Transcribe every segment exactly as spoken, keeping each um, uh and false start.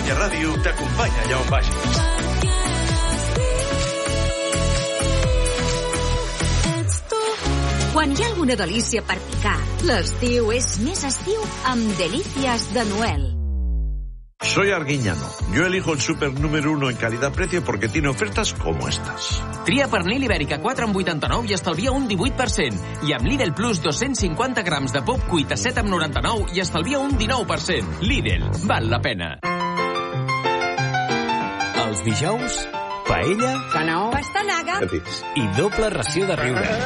Catalunya Ràdio t'acompanya allà on vagis. Quan hi ha alguna delícia per picar, l'estiu és més estiu amb Delicias de Noel. Soy Arguiñano. Yo elijo el súper número uno en calidad-precio porque tiene ofertas como estas. Tria pernil ibèrica quatre amb vuitanta-nou i estalvia un divuit per cent. I amb Lidl Plus dos-cents cinquanta grams de pop cuit a set amb noranta-nou i estalvia un dinou per cent. Lidl, val la pena. Els dijous, paella, Canó, pastanaga i doble ració de riure.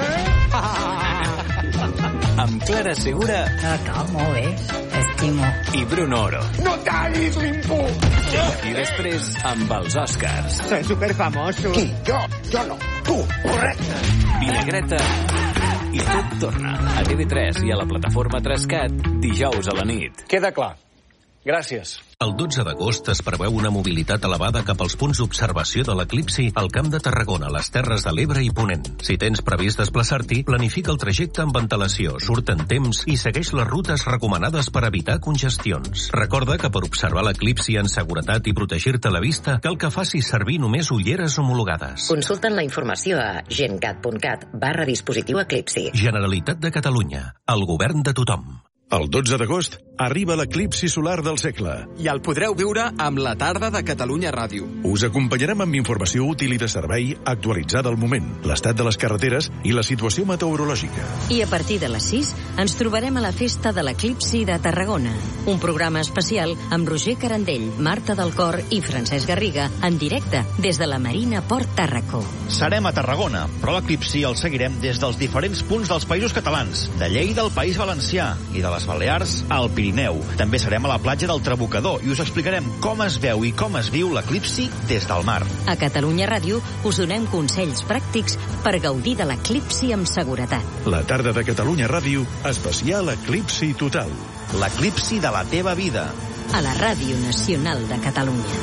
Amb Clara Segura. No, no, molt bé. Estimo. I Bruno Oro. No tallis l'impuls! I després, amb els Oscars. Són superfamosos. Qui? Jo? Jo no. Tu. Correcte. Vinagreta. I tot torna a T V tres i a la plataforma Trascat dijous a la nit. Queda clar. Gràcies. El dotze d'agost es preveu una mobilitat elevada cap als punts d'observació de l'eclipsi al Camp de Tarragona, les Terres de l'Ebre i Ponent. Si tens previst desplaçar-t'hi, planifica el trajecte amb antelació, surt en temps i segueix les rutes recomanades per evitar congestions. Recorda que per observar l'eclipsi en seguretat i protegir-te la vista, cal que facis servir només ulleres homologades. Consulten la informació a gencat.cat barra dispositiu eclipsi. Generalitat de Catalunya, el govern de tothom. El dotze d'agost arriba l'eclipsi solar del segle. I el podreu viure amb la tarda de Catalunya Ràdio. Us acompanyarem amb informació útil i de servei actualitzada al moment, l'estat de les carreteres i la situació meteorològica. I a partir de les sis ens trobarem a la Festa de l'Eclipsi de Tarragona. Un programa especial amb Roger Carandell, Marta del Cor i Francesc Garriga en directe des de la Marina Port Tàrraco. Serem a Tarragona, però l'eclipsi el seguirem des dels diferents punts dels països catalans, de Lleida al País Valencià i de les Balears al Pirineu. També serem a la platja del Trabucador i us explicarem com es veu i com es viu l'eclipsi des del mar. A Catalunya Ràdio us donem consells pràctics per gaudir de l'eclipsi amb seguretat. La tarda de Catalunya Ràdio, especial Eclipsi Total. L'eclipsi de la teva vida. A la Ràdio Nacional de Catalunya.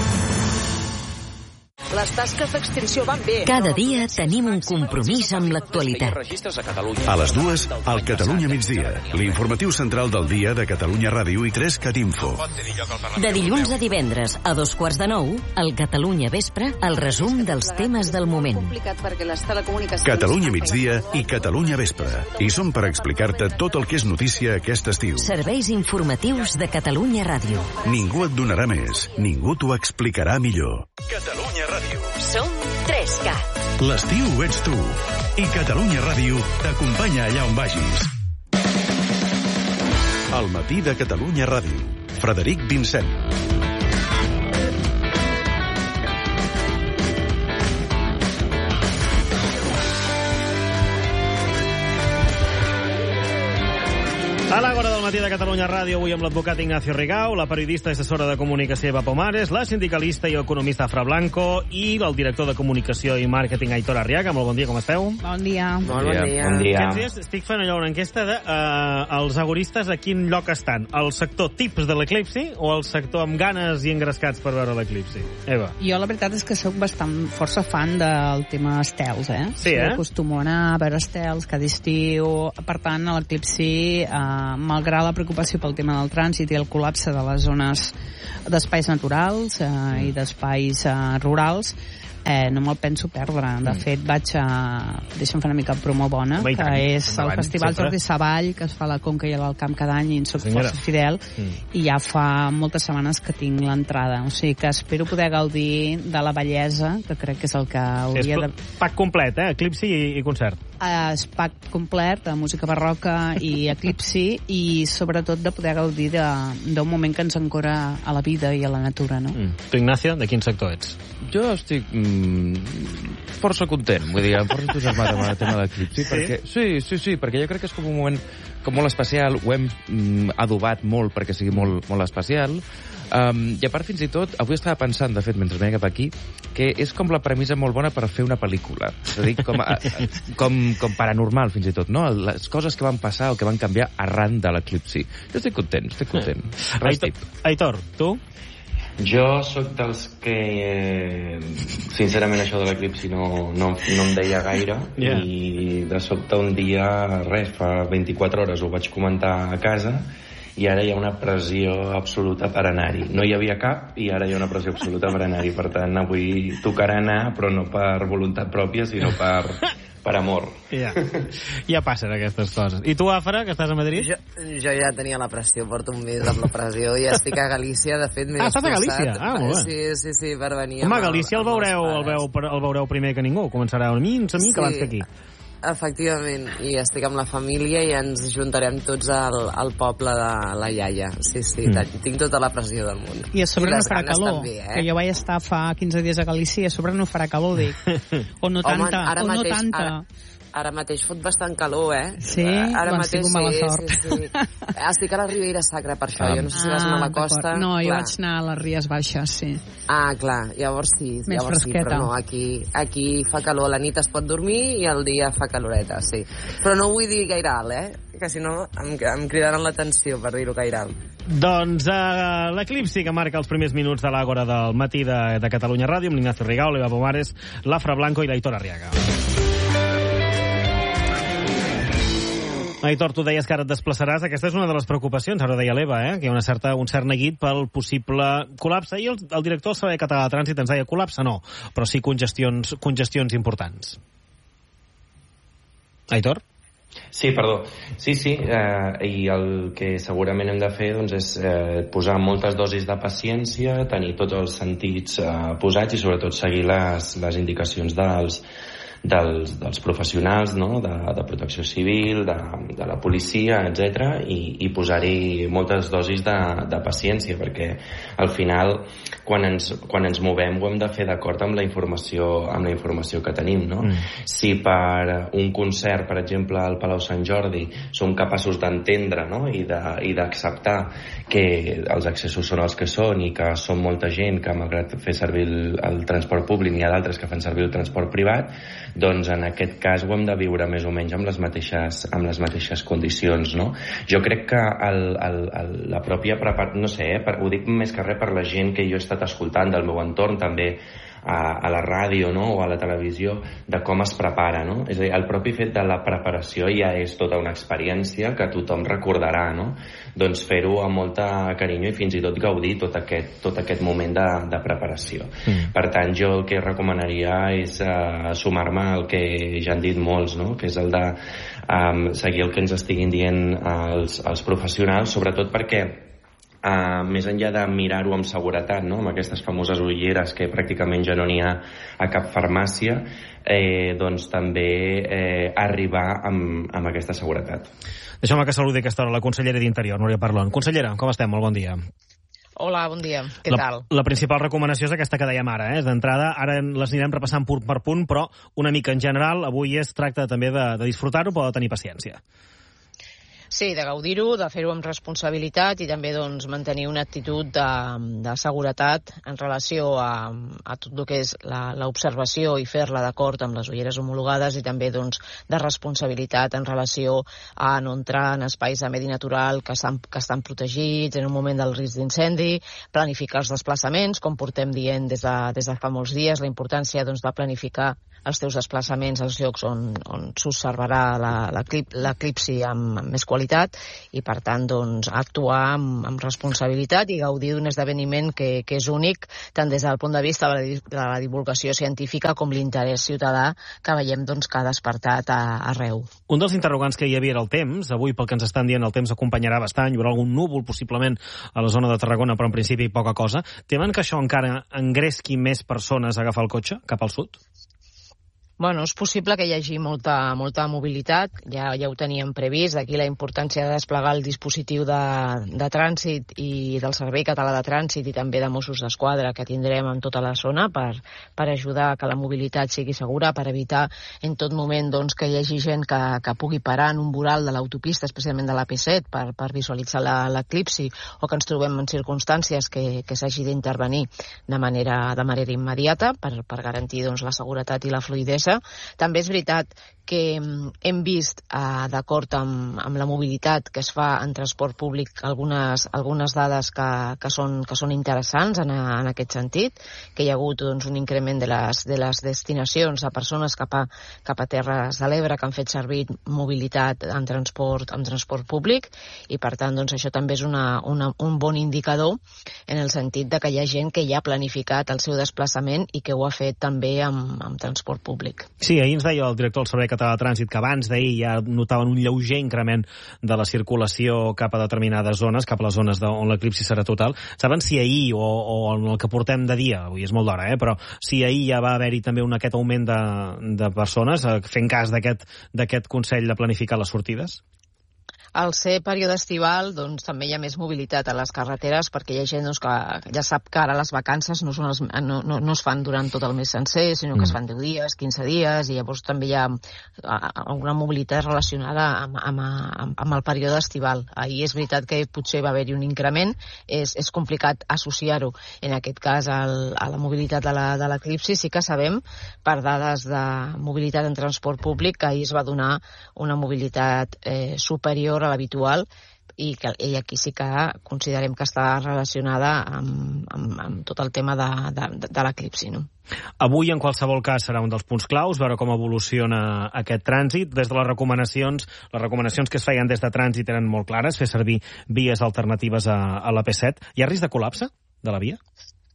Les tasques d'extinció van bé. Cada dia tenim un compromís amb l'actualitat. A les dues, al Catalunya migdia, l'informatiu central del dia de Catalunya Ràdio i tres Cat Info. De dilluns a divendres a dos quarts de nou, al Catalunya Vespre, el resum dels temes del moment. Catalunya migdia i Catalunya Vespre. I som per explicar-te tot el que és notícia aquest estiu. Serveis informatius de Catalunya Ràdio. Ningú et donarà més, ningú t'ho explicarà millor. Catalunya Ràdio. Som tres Cat. L'estiu ets tu. I Catalunya Ràdio t'acompanya allà on vagis. El matí de Catalunya Ràdio. Frederic Vincent. A l'Àgora del matí de Catalunya Ràdio, avui amb l'advocat Ignacio Rigau, la periodista i assessora de comunicació Eva Pomares, la sindicalista i economista Fra Blanco i el director de comunicació i màrqueting Aitor Arriaga. Molt bon dia, com esteu? Bon dia. Bon dia. dia. Bon dia. Aquests dies estic fent allò una enquesta de uh, els agoristes a quin lloc estan. El sector tips de l'eclipsi o el sector amb ganes i engrescats per veure l'eclipsi? Eva. Jo la veritat és que sóc bastant força fan del tema estels, eh? Sí, eh? Acostumo a anar a veure estels cada estiu. Per tant, a l'eclipsi, eh, malgrat la preocupació pel tema del trànsit i el col·lapse de les zones d'espais naturals eh, i d'espais eh, rurals, eh, no me'l penso perdre. De mm. fet, vaig a... Deixa'm fer una mica promo bona, que tant. és el Endavant, Festival sempre. Jordi Savall, que es fa a la Conca i a l'Alcamp cada any, i en soc Senyora. força fidel, mm. i ja fa moltes setmanes que tinc l'entrada. O sigui que espero poder gaudir de la bellesa, que crec que és el que hauria és de... pack complet, eh? Eclipsi i, i concert. És pack complet de música barroca i eclipsi, i sobretot de poder gaudir d'un moment que ens encora a la vida i a la natura, no? Mm. Tu, Ignacio, de quin sector ets? Jo estic mm, força content, vull dir, força entusiasmat amb el tema de l'eclipsi, sí? perquè sí, sí, sí, perquè jo crec que és com un moment com molt especial, ho hem mm, adobat molt perquè sigui molt, molt especial. Um, I a part, fins i tot, avui estava pensant, de fet, mentre veia cap aquí, que és com la premissa molt bona per fer una pel·lícula. És a dir, com, a, com, com paranormal, fins i tot, no? Les coses que van passar o que van canviar arran de l'eclipsi. Jo estic content, estic content. Aitor, Aitor, tu? Jo sóc dels que, eh, sincerament, això de l'eclipsi no, no, no em deia gaire, yeah. I de sobte un dia, res, fa vint-i-quatre hores ho vaig comentar a casa, i ara hi ha una pressió absoluta per anar-hi. No hi havia cap i ara hi ha una pressió absoluta per anar-hi. Per tant, avui tocarà anar, però no per voluntat pròpia, sinó per, per amor. Ja, ja passen aquestes coses. I tu, Àfara, que estàs a Madrid? Jo, jo ja tenia la pressió, porto un mes amb la pressió i estic a Galícia, de fet m'he ah, estàs a Galícia? Ah, molt bé. Sí, sí, sí, per venir. Home, a Galícia el veureu, el, veu, el veureu primer que ningú, començarà a mi, a mi, que abans que aquí. Efectivament, i estic amb la família i ens juntarem tots al, al poble de la iaia. Sí, sí, mm. tinc tota la pressió del món. I a sobre I no farà calor, també, eh? que jo vaig estar fa quinze dies a Galícia i a sobre no farà calor, dic. O no tanta, Home, ara o mateix, no tanta. Ara, ara mateix fot bastant calor, eh? Sí? Ara doncs mateix, mala sí, sort. sí, sí. Estic a la Ribeira Sacra, per això. Ah. Jo no sé si vas anar a la costa. No, jo clar. vaig anar a les Ries Baixes, sí. Ah, clar, llavors sí. Més llavors fresqueta. sí, però no, aquí, aquí fa calor. La nit es pot dormir i el dia fa caloreta, sí. Però no vull dir gaire alt, eh? Que si no em, em cridaran l'atenció per dir-ho gaire alt. Doncs uh, l'eclipsi que marca els primers minuts de l'Àgora del matí de, de Catalunya Ràdio amb l'Ignacio Rigau, l'Eva Pomares, l'Afra Blanco i l'Aitor Arriaga. Aitor, tu deies que ara et desplaçaràs. Aquesta és una de les preocupacions, ara deia l'Eva, eh? Que hi ha una certa, un cert neguit pel possible col·lapse. I el, el director del Servei Català de Trànsit ens deia col·lapse no, però sí congestions, congestions importants. Aitor? Sí, perdó. Sí, sí, eh, i el que segurament hem de fer doncs, és eh, posar moltes dosis de paciència, tenir tots els sentits eh, posats i sobretot seguir les, les indicacions dels, dels, dels professionals, no? de, de protecció civil, de, de la policia, etcètera, i, i posar-hi moltes dosis de, de paciència, perquè al final quan ens, quan ens movem ho hem de fer d'acord amb la informació amb la informació que tenim, no? Mm. Si per un concert, per exemple, al Palau Sant Jordi, som capaços d'entendre, no? i d'acceptar que els accessos són els que són i que som molta gent que malgrat fer servir el, el transport públic n'hi ha d'altres que fan servir el transport privat, doncs en aquest cas ho hem de viure més o menys amb les mateixes, amb les mateixes condicions, no? Jo crec que el, el, el, la pròpia preparació, no sé, eh, per, ho dic més que res per la gent que jo he estat escoltant del meu entorn també a, a la ràdio, no? O a la televisió, de com es prepara, no? És a dir, el propi fet de la preparació ja és tota una experiència que tothom recordarà, no? Doncs fer-ho amb molta carinyo i fins i tot gaudir tot aquest, tot aquest moment de, de preparació. Mm. Per tant, jo el que recomanaria és uh, sumar-me al que ja han dit molts, no? Que és el de um, seguir el que ens estiguin dient els, els professionals, sobretot perquè Uh, més enllà de mirar-ho amb seguretat, no? Amb aquestes famoses ulleres que pràcticament ja no n'hi ha a cap farmàcia, eh, doncs també eh, arribar amb, amb aquesta seguretat. Deixeu-me que saludi aquesta hora la consellera d'Interior, Núria Parlon. Consellera, com estem? Molt bon dia. Hola, bon dia. Què la, tal? La principal recomanació és aquesta que dèiem ara, eh? D'entrada, ara les anirem repassant punt per punt, però una mica en general, avui es tracta també de, de disfrutar-ho, però de tenir paciència. Sí, de gaudir-ho, de fer-ho amb responsabilitat i també doncs, mantenir una actitud de, de seguretat en relació a, a tot el que és l'observació i fer-la d'acord amb les ulleres homologades i també doncs, de responsabilitat en relació a no entrar en espais de medi natural que estan, que estan protegits en un moment del risc d'incendi, planificar els desplaçaments, com portem dient des de, des de fa molts dies, la importància doncs, de planificar els teus desplaçaments als llocs on, on s'observarà l'eclipsi amb, amb més qualitat i, per tant, doncs, actuar amb, amb responsabilitat i gaudir d'un esdeveniment que, que és únic tant des del punt de vista de la, de la divulgació científica com l'interès ciutadà que veiem doncs, que ha despertat a, arreu. Un dels interrogants que hi havia era el temps. Avui, pel que ens estan dient, el temps acompanyarà bastant. Hi haurà algun núvol, possiblement, a la zona de Tarragona, però en principi poca cosa. Temen que això encara engresqui més persones a agafar el cotxe cap al sud? Bueno, és possible que hi hagi molta, molta mobilitat, ja, ja ho teníem previst, d'aquí la importància de desplegar el dispositiu de, de trànsit i del Servei Català de Trànsit i també de Mossos d'Esquadra que tindrem en tota la zona per, per ajudar a que la mobilitat sigui segura, per evitar en tot moment doncs, que hi hagi gent que, que pugui parar en un voral de l'autopista, especialment de l'A P set, per, per visualitzar l'eclipsi o que ens trobem en circumstàncies que, que s'hagi d'intervenir de manera, de manera immediata per, per garantir doncs, la seguretat i la fluïdesa interessa. També és veritat que hem vist, eh, d'acord amb, amb la mobilitat que es fa en transport públic, algunes, algunes dades que, que, són, que són interessants en, en aquest sentit, que hi ha hagut doncs, un increment de les, de les destinacions de persones cap a, cap a Terres de l'Ebre que han fet servir mobilitat en transport, en transport públic, i per tant doncs, això també és una, una, un bon indicador en el sentit de que hi ha gent que ja ha planificat el seu desplaçament i que ho ha fet també amb, amb transport públic. Sí, ahir ens deia el director del Servei Català de Trànsit que abans d'ahir ja notaven un lleuger increment de la circulació cap a determinades zones, cap a les zones on l'eclipsi serà total. Saben si ahir, o, o en el que portem de dia, avui és molt d'hora, eh, però si ahir ja va haver-hi també un, aquest augment de, de persones, eh, fent cas d'aquest d'aquest Consell de planificar les sortides? Al ser període estival, doncs, també hi ha més mobilitat a les carreteres, perquè hi ha gent doncs, que ja sap que ara les vacances no, són els, no, no, no es fan durant tot el mes sencer, sinó que es fan deu dies, quinze dies, i llavors també hi ha una mobilitat relacionada amb, amb, amb, amb el període estival. Ahir és veritat que potser va haver-hi un increment, és, és complicat associar-ho, en aquest cas, al, a la mobilitat de l'eclipsi. Sí que sabem, per dades de mobilitat en transport públic, que ahir es va donar una mobilitat eh, superior a l'habitual, i, que, i aquí sí que considerem que està relacionada amb, amb, amb tot el tema de, de, de l'eclipsi, no? Avui, en qualsevol cas, serà un dels punts claus, veure com evoluciona aquest trànsit. Des de les recomanacions, les recomanacions que es feien des de trànsit eren molt clares, fer servir vies alternatives a, a la P set. Hi ha risc de col·lapse de la via?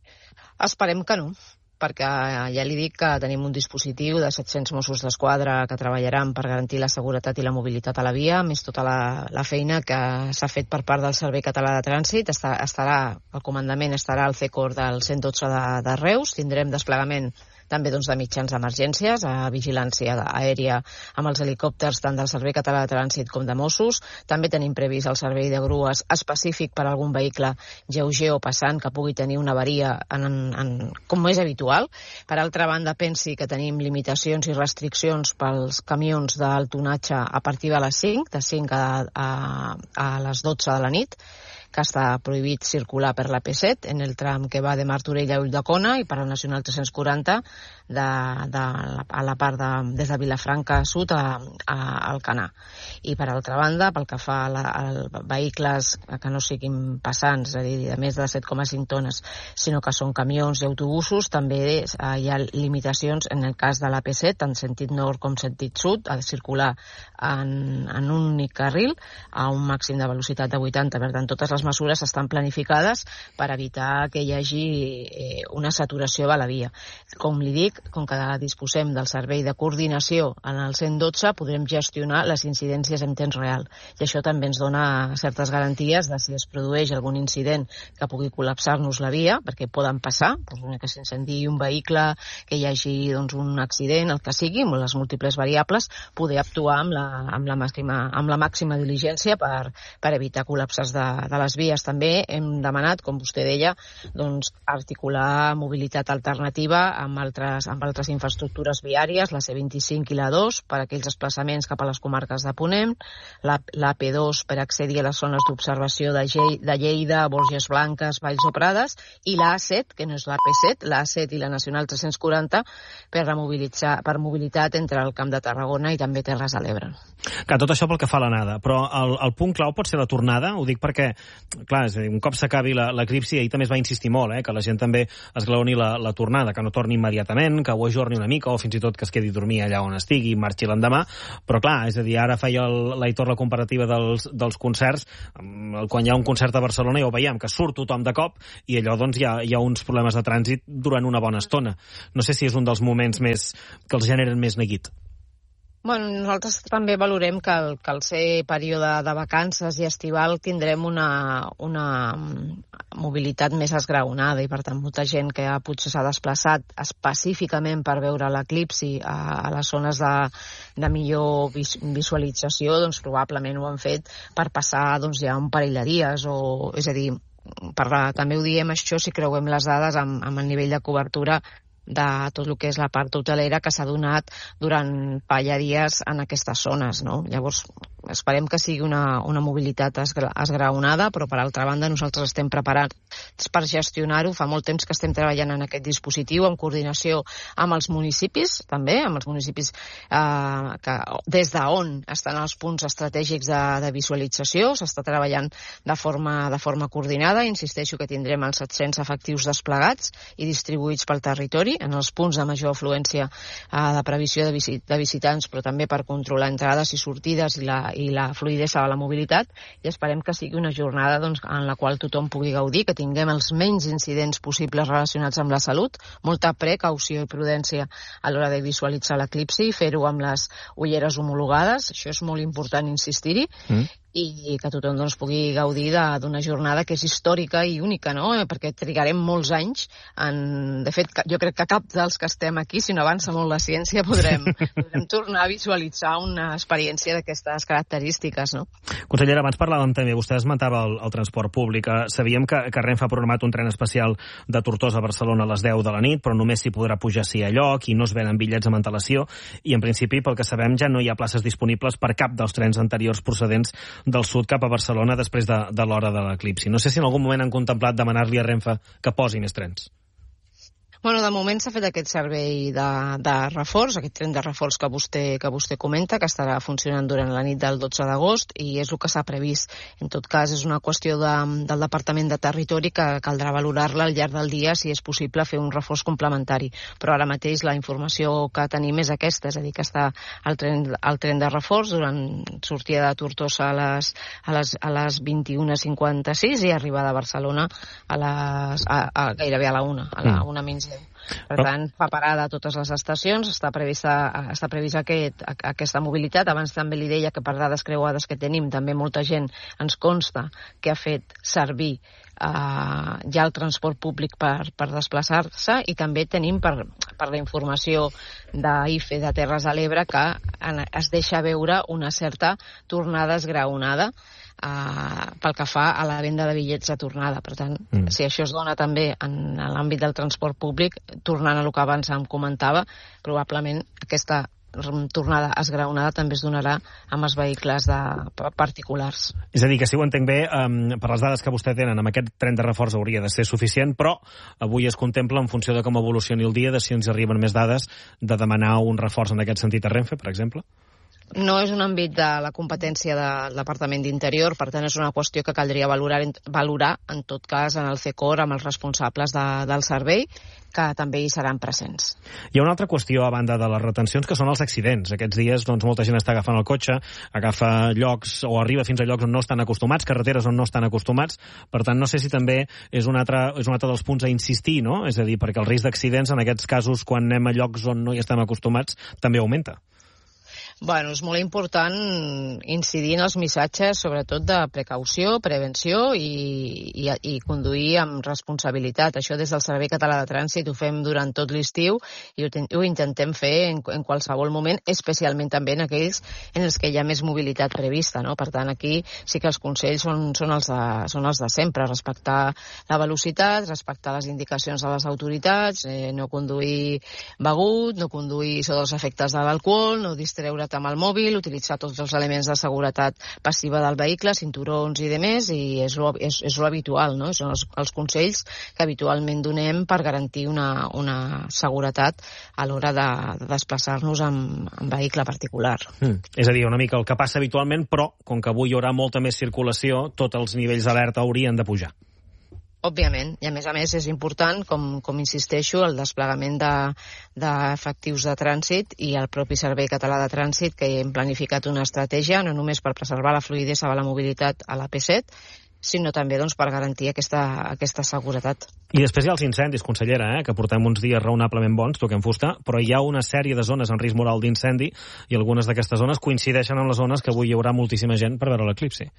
Esperem que no, perquè ja li dic que tenim un dispositiu de set-cents Mossos d'Esquadra que treballaran per garantir la seguretat i la mobilitat a la via, més tota la, la feina que s'ha fet per part del Servei Català de Trànsit. Està, estarà, el comandament estarà al C E C O R del cent dotze de, de Reus, tindrem desplegament també doncs, de mitjans d'emergències, a vigilància aèria amb els helicòpters tant del Servei Català de Trànsit com de Mossos. També tenim previst el servei de grues específic per a algun vehicle lleuger o passant que pugui tenir una avaria en, en, com és habitual. Per altra banda, pensi que tenim limitacions i restriccions pels camions d'alt tonatge a partir de les cinc, de cinc a, a, a les dotze de la nit, que està prohibit circular per la P set en el tram que va de Martorell a Ulldecona i per la Nacional tres-cents quaranta de, de, a la part de, des de Vilafranca Sud a, a Alcanar. I per altra banda, pel que fa a, la, a vehicles que no siguin passants, és a dir, de més de set coma cinc tones, sinó que són camions i autobusos, també eh, hi ha limitacions en el cas de la P set, en sentit nord com sentit sud, a circular en, en un únic carril a un màxim de velocitat de vuitanta. Per tant, totes les mesures estan planificades per evitar que hi hagi eh, una saturació a la via. Com li dic, com que disposem del servei de coordinació en el cent dotze, podrem gestionar les incidències en temps real. I això també ens dona certes garanties de si es produeix algun incident que pugui col·lapsar-nos la via, perquè poden passar, doncs, que s'incendi un vehicle, que hi hagi doncs, un accident, el que sigui, amb les múltiples variables, poder actuar amb la, amb la, màxima, amb la màxima diligència per, per evitar col·lapses de, de les vies. També hem demanat, com vostè deia, doncs, articular mobilitat alternativa amb altres, amb altres infraestructures viàries, la C vint-i-cinc i la dos, per a aquells desplaçaments cap a les comarques de Ponent, la, la P dos per accedir a les zones d'observació de, Ge de Lleida, Borges Blanques, Valls o Prades, i la A set, que no és la P set, la A set i la Nacional tres-cents quaranta, per, mobilitzar, per mobilitat entre el Camp de Tarragona i també Terres de l'Ebre. Que tot això pel que fa a l'anada, però el, el punt clau pot ser la tornada, ho dic perquè clar, és a dir, un cop s'acabi l'eclipsi, ahir també es va insistir molt, eh, que la gent també es glaoni la, la tornada, que no torni immediatament, que ho ajorni una mica, o fins i tot que es quedi a dormir allà on estigui i marxi l'endemà, però clar, és a dir, ara feia l'Aitor la comparativa dels, dels concerts, quan hi ha un concert a Barcelona ja ho veiem, que surt tothom de cop, i allò doncs hi ha, hi ha uns problemes de trànsit durant una bona estona. No sé si és un dels moments més que els generen més neguit. Bueno, nosaltres també valorem que el, que al ser període de vacances i estival tindrem una, una mobilitat més esgraonada i per tant molta gent que potser s'ha desplaçat específicament per veure l'eclipsi a, a les zones de, de millor vis, visualització, doncs probablement ho han fet per passar doncs, ja un parell de dies, o, és a dir, per la, també ho diem això si creuem les dades amb, amb el nivell de cobertura de tot el que és la part hotelera que s'ha donat durant parell de dies en aquestes zones, no? Llavors, esperem que sigui una, una mobilitat esgra, esgraonada, però per altra banda nosaltres estem preparats per gestionar-ho. Fa molt temps que estem treballant en aquest dispositiu en coordinació amb els municipis, també, amb els municipis eh, que, des d'on estan els punts estratègics de, de visualització. S'està treballant de forma, de forma coordinada. Insisteixo que tindrem els set-cents efectius desplegats i distribuïts pel territori en els punts de major afluència eh, de previsió de, visit, de visitants, però també per controlar entrades i sortides i la i la fluïdesa de la mobilitat, i esperem que sigui una jornada doncs, en la qual tothom pugui gaudir, que tinguem els menys incidents possibles relacionats amb la salut, molta precaució i prudència a l'hora de visualitzar l'eclipsi, fer-ho amb les ulleres homologades, això és molt important insistir-hi, mm. i que tothom doncs, pugui gaudir d'una jornada que és històrica i única, no? Perquè trigarem molts anys. En... De fet, jo crec que cap dels que estem aquí, si no avança molt la ciència, podrem, podrem tornar a visualitzar una experiència d'aquestes característiques, no? Consellera, abans parlàvem també, vostè esmentava el, el transport públic. Sabíem que, que Renfe ha programat un tren especial de Tortosa a Barcelona a les deu de la nit, però només s'hi podrà pujar si hi ha lloc i no es venen bitllets amb antelació, i en principi, pel que sabem, ja no hi ha places disponibles per cap dels trens anteriors procedents del sud cap a Barcelona després de, de l'hora de l'eclipsi. No sé si en algun moment han contemplat demanar-li a Renfe que posi més trens. Bueno, de moment s'ha fet aquest servei de, de reforç, aquest tren de reforç que vostè, que vostè comenta, que estarà funcionant durant la nit del dotze d'agost, i és el que s'ha previst. En tot cas, és una qüestió de, del Departament de Territori que caldrà valorar-la al llarg del dia si és possible fer un reforç complementari. Però ara mateix la informació que tenim és aquesta, és a dir, que està el tren, el tren de reforç durant sortida de Tortosa a les, a les, a les vint-i-una cinquanta-sis i arribada a Barcelona a les, a, a, gairebé a la una, a la una menys deu. Per tant, fa parada a totes les estacions, està prevista, està prevista aquest, aquesta mobilitat. Abans també li deia que per dades creuades que tenim, també molta gent ens consta que ha fet servir Uh, ja el transport públic per, per desplaçar-se, i també tenim per, per la informació d'I F E de Terres de l'Ebre que en, es deixa veure una certa tornada esgraonada uh, pel que fa a la venda de bitllets de tornada. Per tant, mm. si això es dona també en, en l'àmbit del transport públic, tornant a el que abans em comentava, probablement aquesta tornada esgraonada també es donarà amb els vehicles de particulars. És a dir, que si ho entenc bé, um, per les dades que vostè tenen, amb aquest tren de reforç hauria de ser suficient, però avui es contempla, en funció de com evolucioni el dia, de si ens arriben més dades, de demanar un reforç en aquest sentit a Renfe, per exemple? No és un àmbit de la competència del Departament d'Interior, per tant és una qüestió que caldria valorar, valorar en tot cas en el C E C O R amb els responsables de, del servei, que també hi seran presents. Hi ha una altra qüestió a banda de les retencions, que són els accidents. Aquests dies doncs, molta gent està agafant el cotxe, agafa llocs o arriba fins a llocs on no estan acostumats, carreteres on no estan acostumats. Per tant, no sé si també és un altre, és un altre dels punts a insistir, no? És a dir, perquè el risc d'accidents en aquests casos, quan anem a llocs on no hi estem acostumats, també augmenta. Bueno, és molt important incidir en els missatges, sobretot de precaució, prevenció i, i, i conduir amb responsabilitat. Això des del Servei Català de Trànsit ho fem durant tot l'estiu i ho, ho intentem fer en, en qualsevol moment, especialment també en aquells en els que hi ha més mobilitat prevista, no? Per tant, aquí sí que els consells són, són, els de, són els de sempre, respectar la velocitat, respectar les indicacions de les autoritats, eh, no conduir begut, no conduir sota els efectes de l'alcohol, no distreure't amb el mòbil, utilitzar tots els elements de seguretat passiva del vehicle, cinturons i demés, i és lo, és, és lo habitual, no? Són els, els consells que habitualment donem per garantir una, una seguretat a l'hora de, de desplaçar-nos amb, amb vehicle particular. Mm. És a dir, una mica el que passa habitualment, però com que avui hi haurà molta més circulació, tots els nivells d'alerta haurien de pujar. Òbviament, i a més a més és important, com, com insisteixo, el desplegament d'efectius de, de trànsit i el propi Servei Català de Trànsit, que hem planificat una estratègia no només per preservar la fluïdesa de la mobilitat a l'A P set, sinó també doncs, per garantir aquesta, aquesta seguretat. I després hi ha els incendis, consellera, eh, que portem uns dies raonablement bons, toquem fusta, però hi ha una sèrie de zones en risc moral d'incendi i algunes d'aquestes zones coincideixen amb les zones que avui hi haurà moltíssima gent per veure l'eclipsi.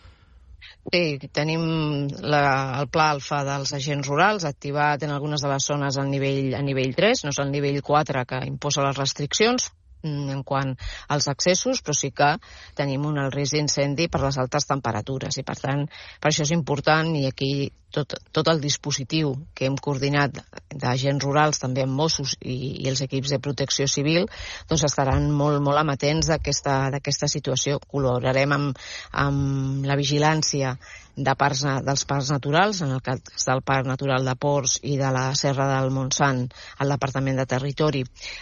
Sí, tenim la, el pla alfa dels agents rurals activat en algunes de les zones al nivell, a nivell tres, no és el nivell quatre que imposa les restriccions en quant als accessos, però sí que tenim un alt risc d'incendi per les altes temperatures i per tant, per això és important, i aquí tot, tot el dispositiu que hem coordinat d'agents rurals, també amb Mossos i, i els equips de protecció civil, doncs estaran molt, molt amatents d'aquesta, d'aquesta situació. Col·laborarem amb, amb la vigilància de parcs, dels parcs naturals, en el cas del Parc Natural de Ports i de la Serra del Montsant, el Departament de Territori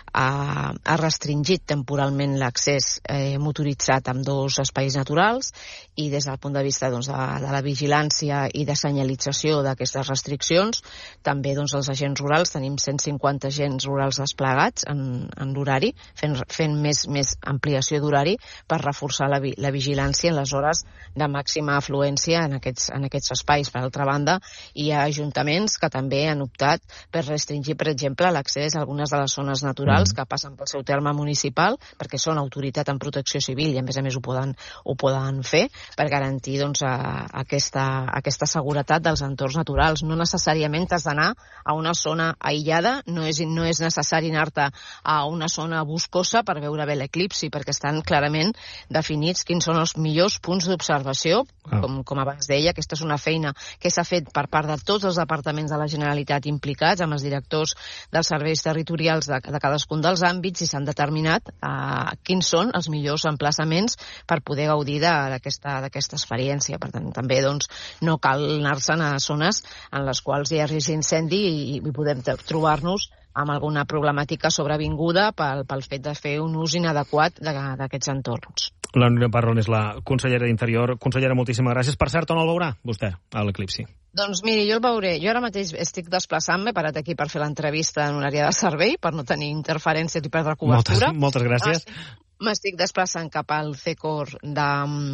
ha, ha restringit temporalment l'accés eh, motoritzat amb dos espais naturals, i des del punt de vista doncs, de, de la vigilància i de senyalització d'aquestes restriccions, també doncs, els agents rurals, tenim cent cinquanta agents rurals desplegats en, en l'horari, fent, fent més, més ampliació d'horari per reforçar la, la vigilància en les hores de màxima afluència en aquests, en aquests espais. Per altra banda, hi ha ajuntaments que també han optat per restringir, per exemple, l'accés a algunes de les zones naturals mm. que passen pel seu terme municipal, perquè són autoritat en protecció civil i, a més a més, ho poden, ho poden fer per garantir doncs, a, a aquesta, a aquesta seguretat dels entorns naturals. No necessàriament has d'anar a una zona aïllada, no és, no és necessari anar-te a una zona boscosa per veure bé l'eclipsi, perquè estan clarament definits quins són els millors punts d'observació, ah. com, com abans deia. Aquesta és una feina que s'ha fet per part de tots els departaments de la Generalitat implicats, amb els directors dels serveis territorials de, de cadascun dels àmbits, i s'han determinat eh, quins són els millors emplaçaments per poder gaudir d'aquesta experiència. Per tant, també doncs, no cal anar-se'n a zones en les quals hi ha risc d'incendi i, i podem trobar-nos amb alguna problemàtica sobrevinguda pel, pel fet de fer un ús inadequat d'aquests entorns. La Núria Parrón és la consellera d'Interior. Consellera, moltíssimes gràcies. Per cert, on el veurà vostè, a l'eclipsi? Doncs miri, jo el veuré. Jo ara mateix estic desplaçant-me, he parat aquí per fer l'entrevista en una àrea de servei, per no tenir interferències i perdre cobertura. Moltes, moltes gràcies. Ah, m'estic desplaçant cap al C E C O R de,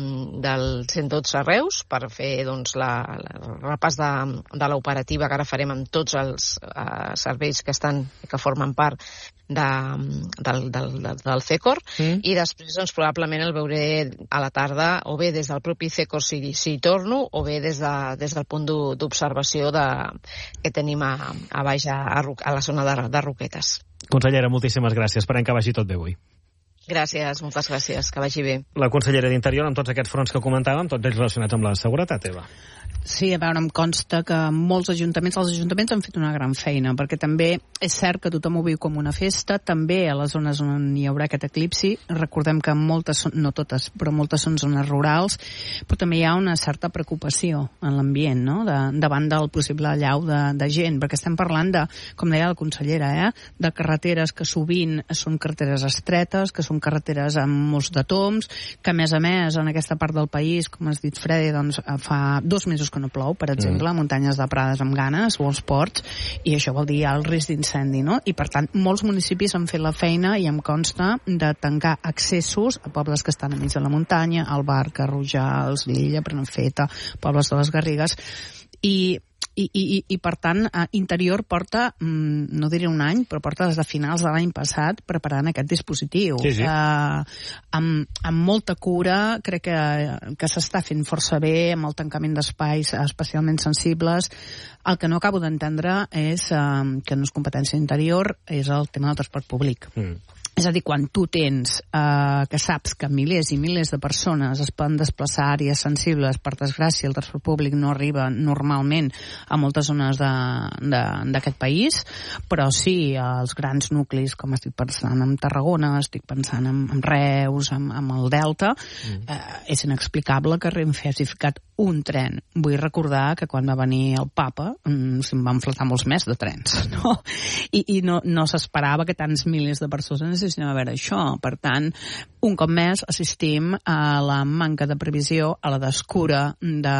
del cent dotze Reus per fer doncs, la, la repàs de, de l'operativa que ara farem amb tots els uh, serveis que estan que formen part de, del, del, del, del C E C O R mm. i després doncs, probablement el veuré a la tarda o bé des del propi C E C O R si, si hi torno o bé des, de, des del punt d'observació de, que tenim a, a baix a, a la zona de, de Roquetes. Consellera, moltíssimes gràcies. Esperem que vagi tot bé avui. Gràcies, moltes gràcies, que vagi bé. La consellera d'Interior, amb tots aquests fronts que comentàvem, tots ells relacionats amb la seguretat, Eva. Sí, a veure, em consta que molts ajuntaments, els ajuntaments han fet una gran feina, perquè també és cert que tothom ho viu com una festa, també a les zones on hi haurà aquest eclipsi, recordem que moltes, no totes, però moltes són zones rurals, però també hi ha una certa preocupació en l'ambient, no?, de, davant del possible allau de, de gent, perquè estem parlant de, com deia la consellera, eh, de carreteres que sovint són carreteres estretes, que són carreteres amb molts de toms, que a més a més en aquesta part del país, com has dit Freddy, doncs fa dos mesos que no plou, per exemple, a muntanyes de Prades amb Ganes o als ports, i això vol dir el risc d'incendi, no? I per tant, molts municipis han fet la feina i em consta de tancar accessos a pobles que estan enmig de la muntanya, Albarca, Rojals, Lilla, Prenafeta, pobles de les Garrigues, i I, i, i per tant, Interior porta, no diré un any, però porta des de finals de l'any passat preparant aquest dispositiu. Sí, sí. Eh, amb, amb molta cura, crec que, que s'està fent força bé, amb el tancament d'espais especialment sensibles. El que no acabo d'entendre és eh, que no és competència d'Interior, és el tema del transport públic. Mm. És a dir, quan tu tens eh, que saps que milers i milers de persones es poden desplaçar a àrees sensibles, per desgràcia el transport públic no arriba normalment a moltes zones d'aquest país, però sí als grans nuclis, com estic pensant en Tarragona, estic pensant en, en Reus, en, en el Delta, mm. eh, és inexplicable que Renfe hagi ficat un tren. Vull recordar que quan va venir el Papa mm, se'n van flotar molts més de trens, no? I, i no, no s'esperava que tants milers de persones assistim a veure això. Per tant, un cop més assistim a la manca de previsió, a la descura de,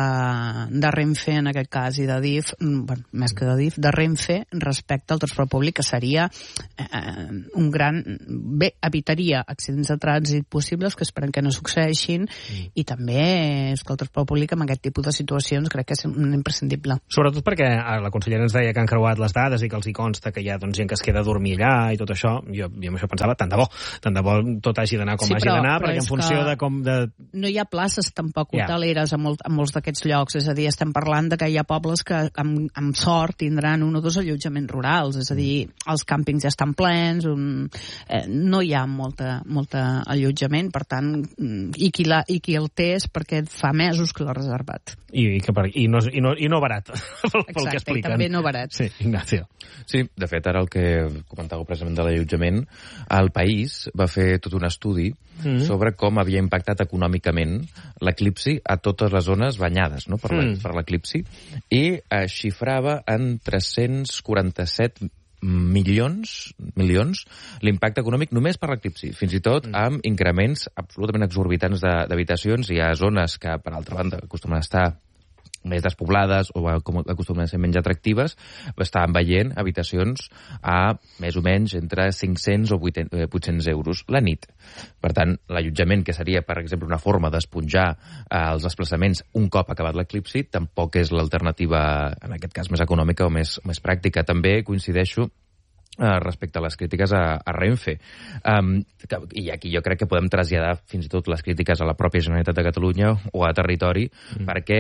de Renfe, en aquest cas, i de D I F, bueno, més que de D I F, de Renfe, respecte al transport públic, que seria eh, un gran... Bé, evitaria accidents de trànsit possibles, que esperem que no succeeixin, mm. i també és que el transport públic amb aquest tipus de situacions crec que és un imprescindible. Sobretot perquè la consellera ens deia que han creuat les dades i que els hi consta que hi ha doncs, gent que es queda a dormir allà i tot això. Jo, jo amb això pensava, tant de bo, tant de bo tot hagi d'anar com sí, hagi però, d'anar, però perquè en funció de com... De... No hi ha places tampoc hoteleres yeah. a, molt, a molts d'aquests llocs, és a dir, estem parlant de que hi ha pobles que amb, amb sort tindran un o dos allotjaments rurals, és a dir, els càmpings ja estan plens, un, eh, no hi ha molta, molta allotjament, per tant, i qui, la, i qui el té és perquè fa mesos que l'ha reservat Barbad. I, i, que per, i, no, i, no, i no barat, pel, pel que expliquen. Exacte, i també no barat. Sí, Ignacio. Sí, de fet, ara el que comentàveu precisament de l'allotjament, el País va fer tot un estudi mm. sobre com havia impactat econòmicament l'eclipsi a totes les zones banyades, no?, per Mm. l'eclipsi, i eh, xifrava en tres-cents quaranta-set milions milions l'impacte econòmic només per l'eclipsi, fins i tot amb increments absolutament exorbitants de- d'habitacions. Hi ha zones que, per altra banda, acostumen a estar més despoblades o com acostumen a ser menys atractives, estaven veient habitacions a més o menys entre cinc-cents o vuit-cents euros la nit. Per tant, l'allotjament, que seria, per exemple, una forma d'esponjar eh, els desplaçaments un cop acabat l'eclipsi, tampoc és l'alternativa, en aquest cas, més econòmica o més, més pràctica. També coincideixo Uh, respecte a les crítiques a, a Renfe. Um, que, I aquí jo crec que podem traslladar fins i tot les crítiques a la pròpia Generalitat de Catalunya o a Territori, mm. perquè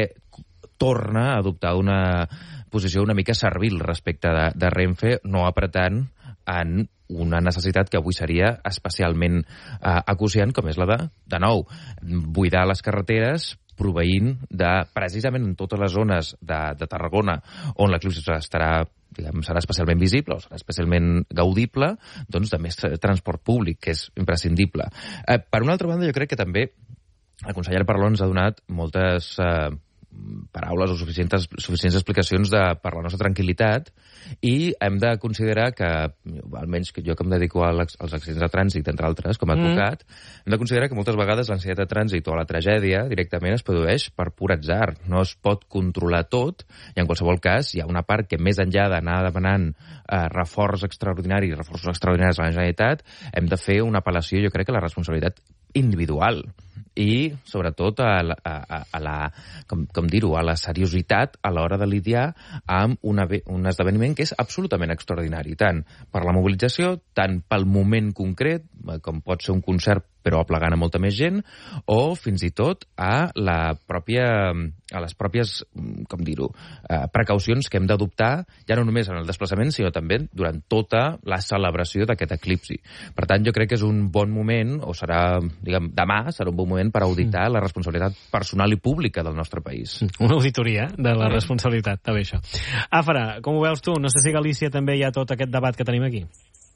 torna a adoptar una posició una mica servil respecte de, de Renfe, no apretant en una necessitat que avui seria especialment uh, acuciant, com és la de, de nou, buidar les carreteres proveint de, precisament en totes les zones de, de Tarragona on l'eclipsi estarà diguem, serà especialment visible o serà especialment gaudible, doncs de més transport públic, que és imprescindible. Eh, per una altra banda, jo crec que també el conseller Parlon ens ha donat moltes eh, paraules o suficients, suficients explicacions de, per la nostra tranquil·litat, i hem de considerar que, almenys que jo que em dedico als, als accidents de trànsit, entre altres, com a advocat, mm. hem de considerar que moltes vegades l'ansietat de trànsit o la tragèdia directament es produeix per pur atzar. No es pot controlar tot, i en qualsevol cas hi ha una part que, més enllà d'anar demanant eh, reforç extraordinari, reforços extraordinaris a la Generalitat, hem de fer una apel·lació, jo crec, a la responsabilitat individual i, sobretot, a la, a, a la, com, com dir-ho, a la seriositat a l'hora de lidiar amb una, un esdeveniment que és absolutament extraordinari, tant per la mobilització, tant pel moment concret, com pot ser un concert però aplegant a molta més gent, o fins i tot a la pròpia, a les pròpies, com dir-ho, eh, precaucions que hem d'adoptar, ja no només en el desplaçament, sinó també durant tota la celebració d'aquest eclipsi. Per tant, jo crec que és un bon moment, o serà, diguem, demà serà un bon moment per auditar mm. la responsabilitat personal i pública del nostre país. Una auditoria de la responsabilitat, també això. Àfara, com ho veus tu? No sé si a Galícia també hi ha tot aquest debat que tenim aquí.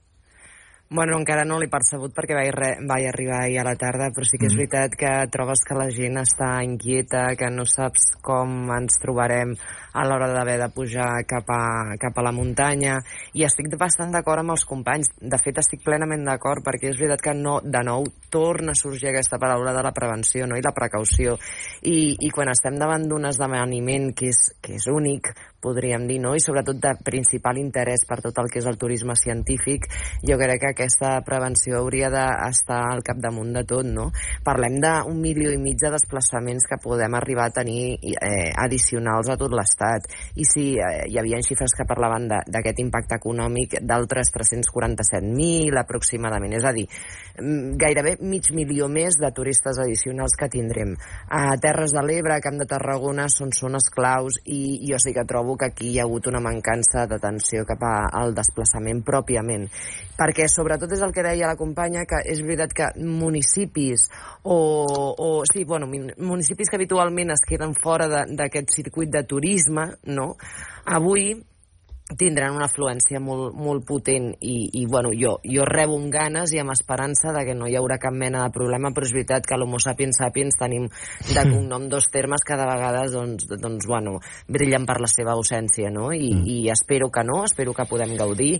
Bueno, encara no l'he percebut perquè vaig, re, vaig arribar ahir a la tarda, però sí que és veritat que trobes que la gent està inquieta, que no saps com ens trobarem a l'hora d'haver de pujar cap a, cap a la muntanya, i estic bastant d'acord amb els companys. De fet, estic plenament d'acord, perquè és veritat que no, de nou torna a sorgir aquesta paraula de la prevenció, no?, i la precaució. I, i quan estem davant d'un esdeveniment que és, que és únic, podríem dir, no?, i sobretot de principal interès per tot el que és el turisme científic, jo crec que aquesta prevenció hauria d'estar al capdamunt de tot, no? Parlem d'un milió i mig de desplaçaments que podem arribar a tenir eh, addicionals a tot l'estat. I sí, eh, hi havia xifres que parlaven d'aquest impacte econòmic d'altres tres-cents quaranta-set mil aproximadament. És a dir, gairebé mig milió més de turistes addicionals que tindrem. A Terres de l'Ebre, Camp de Tarragona, són zones claus, i jo sí que trobo que aquí hi ha hagut una mancança d'atenció cap al desplaçament pròpiament. Perquè, sobretot, és el que deia la companya, que és veritat que municipis o, o sí, bueno, municipis que habitualment es queden fora d'aquest circuit de turisme, no?, avui tindran una afluència molt, molt potent, i, i bueno, jo, jo rebo amb ganes i amb esperança de que no hi haurà cap mena de problema, però és veritat que l'Homo sapiens sapiens tenim de cognom dos termes que de vegades doncs, doncs, bueno, brillen per la seva ausència, no? I, i espero que no, espero que podem gaudir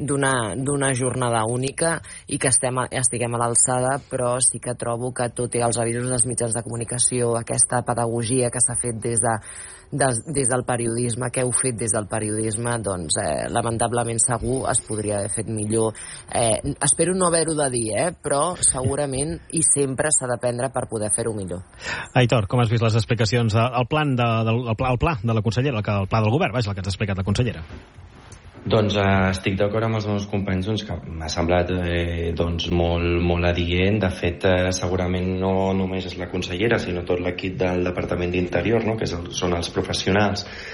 d'una jornada única i que estem, estiguem a l'alçada, però sí que trobo que tot i els avisos dels mitjans de comunicació, aquesta pedagogia que s'ha fet des de Des, des del periodisme, que heu fet des del periodisme, doncs eh, lamentablement segur es podria haver fet millor. Eh, espero no haver-ho de dir, eh, però segurament i sempre s'ha d'aprendre per poder fer-ho millor. Aitor, com has vist les explicacions del plan de, del el pla, el pla de la consellera, el, el pla del govern, vaja, el que ens ha explicat la consellera? Doncs eh, estic d'acord amb els meus companys, doncs, que m'ha semblat eh, doncs, molt, molt adient. De fet, eh, segurament no només és la consellera, sinó tot l'equip del Departament d'Interior, no?, que és el, són els professionals